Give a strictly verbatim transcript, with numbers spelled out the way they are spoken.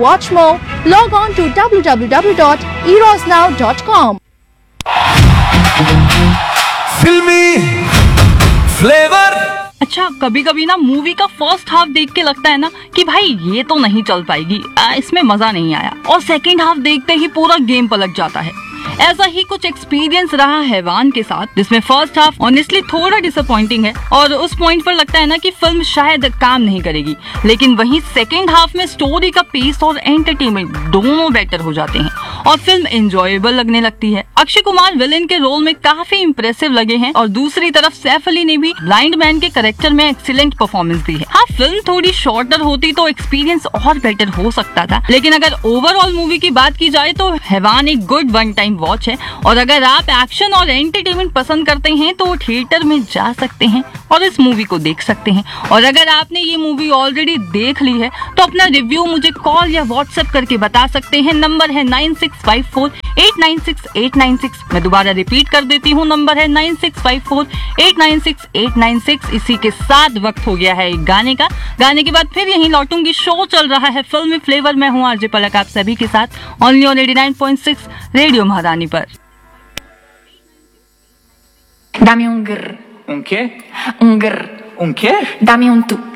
watch more, log on to w w w dot eros now dot com. फिल्मी flavour. अच्छा, कभी कभी ना मूवी का फर्स्ट हाफ देख के लगता है ना कि भाई ये तो नहीं चल पाएगी, आ, इसमें मजा नहीं आया, और सेकंड हाफ देखते ही पूरा गेम पलट जाता है। ऐसा ही कुछ एक्सपीरियंस रहा हैवान के साथ, जिसमें फर्स्ट हाफ ऑनेस्टली थोड़ा डिसअपॉइंटिंग है और उस पॉइंट पर लगता है ना कि फिल्म शायद काम नहीं करेगी, लेकिन वहीं सेकंड हाफ में स्टोरी का पेस और एंटरटेनमेंट दोनों बेटर हो जाते हैं और फिल्म एंजॉयबल लगने लगती है। अक्षय कुमार विलेन के रोल में काफी इंप्रेसिव लगे हैं और दूसरी तरफ सैफ अली ने भी ब्लाइंड मैन के कैरेक्टर में एक्सीलेंट परफॉर्मेंस दी है। हाँ, फिल्म थोड़ी शॉर्टर होती तो एक्सपीरियंस और बेटर हो सकता था, लेकिन अगर ओवरऑल मूवी की बात की जाए तो हैवान एक गुड वन टाइम वॉच है और अगर आप एक्शन और एंटरटेनमेंट पसंद करते हैं तो थिएटर में जा सकते हैं और इस मूवी को देख सकते हैं। और अगर आपने ये मूवी ऑलरेडी देख ली है तो अपना रिव्यू मुझे कॉल या व्हाट्सएप करके बता सकते हैं। नंबर है nine six five four eight nine six eight nine six. मैं दोबारा रिपीट कर देती हूँ, नंबर है nine six five four eight nine six eight nine six. इसी के साथ वक्त हो गया है एक गाने का। गाने के बाद फिर यहीं लौटूंगी। शो चल रहा है फिल्मी फ्लेवर। मैं हूँ आरजे पलक, आप सभी के साथ only on eighty nine point six radio महारानी पर। Dame un grr. Un qué? Un grr. Un qué? Dame un tu.